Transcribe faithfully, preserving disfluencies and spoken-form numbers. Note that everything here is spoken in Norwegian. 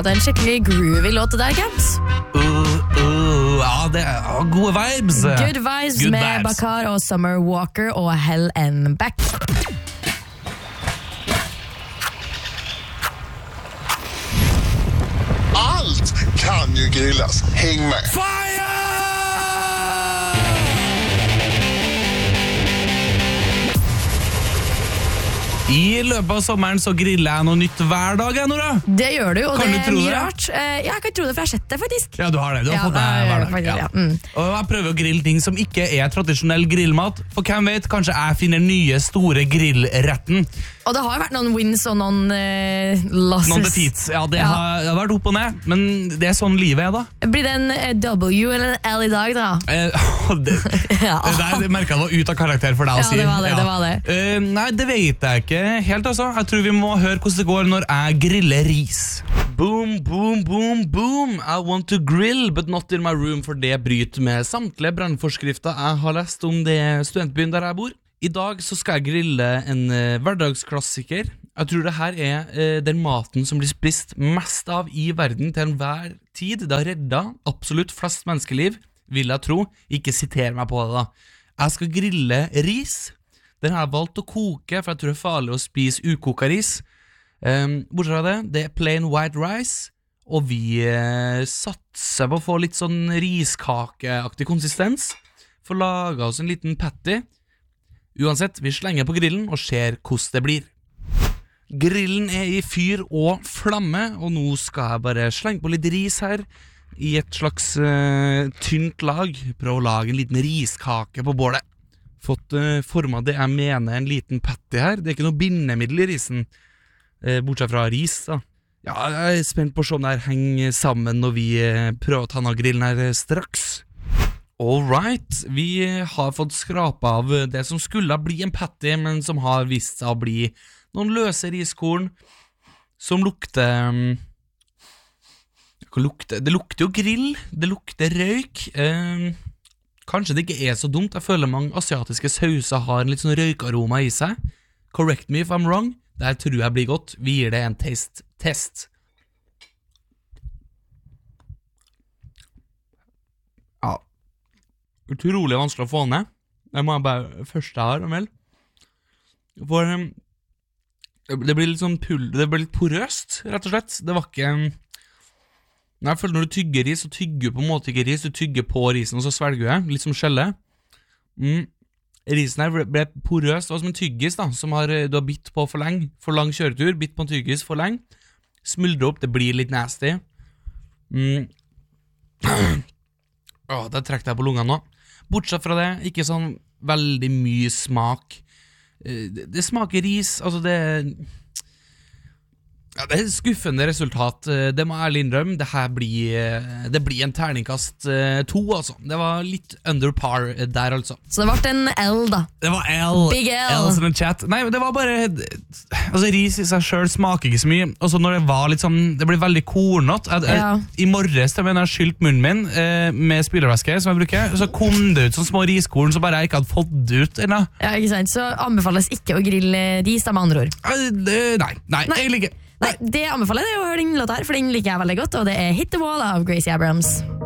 det er en skikkelig groovy låt der, Gabs. Uh, uh, ja, det er gode vibes. Good vibes Good med vibes. Bakar og Summer Walker og Hell and Back. Allt kan ju grillas. Häng med. Fire! I løpet av sommeren så griller jeg noe nytt hver dag, jeg, Nora. Det gjør du, og Kan det du er tro mye det? rart. Eh, Jeg kan tro det, for jeg har sett det, faktisk. Ja, du har det. Du har Ja, fått det deg gjør hver jeg dag. faktisk, Ja. ja. Mm. Og jeg prøver å grille ting som ikke er tradisjonell grillmat. For hvem vet, kanskje jeg finner nye store grillretten. Og det har jo vært noen wins og noen eh, losses. Noen defeats. Ja, det, Ja. Har, det har vært opp og ned, men det er sånn livet er, da. Blir det en eh, W eller en L i dag, da? Eh, det, Ja. det der merket jeg var ut av karakter for deg å Ja, si. det var det, det var det. Eh, nei, det vet jeg ikke helt, altså. Jeg tror vi må høre hvordan det går når jeg griller ris. Boom, boom, boom, boom. I want to grill, but not in my room, for det bryter med samtlige brannforskrifter jeg har lest om det studentbyen der jeg bor. I dag så skal jeg grille en uh, hverdagsklassiker. Jeg tror det her er uh, den maten som blir spist mest av i verden til enhver tid. Det har reddet absolutt flest menneskeliv, vil jeg tro. Ikke siter meg på det da. Jeg skal grille ris. Den har jeg valgt å koke, for jeg tror det er farlig å spise ukoka ris. Um, bortsett fra det, det er plain white rice, og vi uh, satser på å få litt sånn riskakeaktig konsistens. Få laget oss en liten patty. Uansett, vi slenger på grillen og ser hvordan det blir. Grillen er i fyr og flamme, og nå skal jeg bare slenge på litt ris her i et slags uh, tynt lag. Prøve å lage en liten riskake på bålet. Fått uh, formet det jeg mener en liten patty her. Det er ikke noe bindemiddel i risen, uh, bortsett fra ris da. Ja, jeg er spent på å se om det her henger sammen når vi uh, prøver å ta av grillen her uh, straks. All right, vi har fått skrapet av det som skulle bli en patty, men som har vist seg å bli noen løse riskorn som lukter um, Hva lukter? Det lukter jo grill, det lukter røyk. Um, kanskje det ikke er så dumt. Jeg føler mange asiatiske sauser har en litt sånn røykaroma i seg. Correct me if I'm wrong. Det her tror jeg blir godt. Vi gir det en taste-test. Ja, utrolig vanskelig å få ned. Det må jeg bare først jeg har, vel. For um, det blir litt sånn pull, det blir litt porøst, rett og slett. Det var ikke um, jeg føler når du tygger ris, så tygger du på en måte ikke ris. Du tygger på risen, og så svelger du. Litt som skjelle. Mm. Risen her ble, ble porøst. Det var som en tyggis da, som har, du har bitt på for lenge. For lang kjøretur, bitt på en tyggis for lenge. Smuldrer opp, det blir litt nasty. Mm. Åh, det trekker jeg på lungene nå. Bortsett fra det, ikke sånn veldig mye smak. Det, det smaker ris, altså det ja, det er et skuffende resultat. Det må jeg ærlig innrømme. Det her blir, det blir en terningkast to, altså. Det var litt under par der, altså. Så det ble en L, da. Det var L. Big L. L som en chat. Nei, det var bare altså, ris i seg selv smaker ikke så mye. Og så når det var litt sånn, det ble veldig kornete. Jeg- Ja. I morges, da jeg har skylt munnen min eh, med spylervæske, som jeg bruker, så kom det ut sånne små riskorn som bare jeg ikke hadde fått ut, eller? Ja, ikke sant? Så anbefales ikke å grille ris, da, med andre ord. Eh, det- Nei, nei, Nei. egentlig ikke. Nei, det anbefaler jeg å høre den låta her, for den liker jeg veldig godt, og det er Hit the Wall av Gracie Abrams.